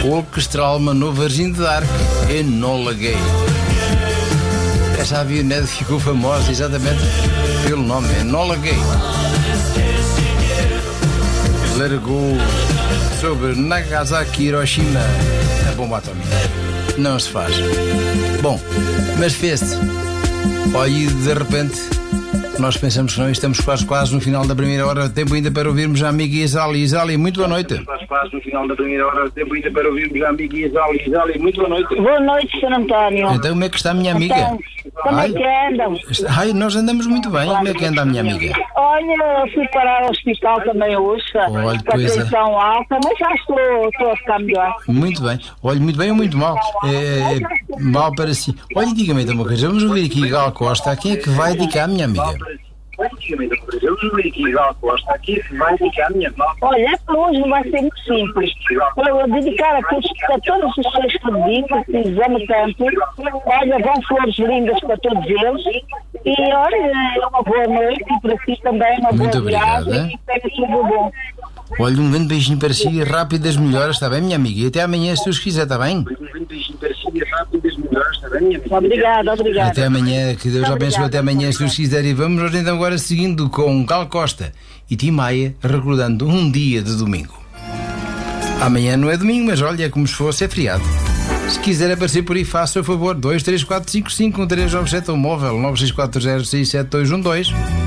orquestral Manu Virgin de Arc, Enola Gay. Essa avioneta ficou famosa exatamente pelo nome, Enola Gay. Largou sobre Nagasaki e Hiroshima a bomba atómica. Não se faz. Bom, mas fez-se. Olha, e de repente nós pensamos que não, estamos quase no final da primeira hora, tempo ainda para ouvirmos a amiga Isália. Isália, muito boa noite. Quase no final da primeira hora, tempo ainda para ouvirmos a amiga Isália. Isália, muito boa noite. Boa noite, Sr. António. Então, como é que está a minha amiga? Então, como é que andam? Ai, nós andamos muito bem. Como é que anda a minha amiga? Olha, fui parar ao hospital também hoje, Olha, com a coisa. pressão alta, mas já estou a ficar melhor. Muito bem. Olha, muito bem ou muito mal? Mal para si. Olha, diga-me então uma coisa. Vamos ouvir aqui Gal Costa. A quem é que vai dedicar a minha amiga? Olha, para hoje não vai ser muito simples. Vou dedicar a todos os seus que dedico, que lhes amo tanto. Olha, vão flores lindas para todos eles. E olha, uma boa noite e para si também, uma Muito boa viagem. obrigado, E espero tudo bom. Olha, um grande beijinho para si e rápidas melhoras, está bem, minha amiga? E até amanhã, se Deus quiser, está bem? Obrigada. Até amanhã, que Deus abençoe, até amanhã, se Deus quiser. E vamos nós então agora seguindo com Gal Costa e Tim Maia, recordando um dia de domingo. Amanhã não é domingo, mas olha, é como se fosse, é feriado. Se quiser aparecer por aí, faça o favor, 234551397 ou móvel 964067212.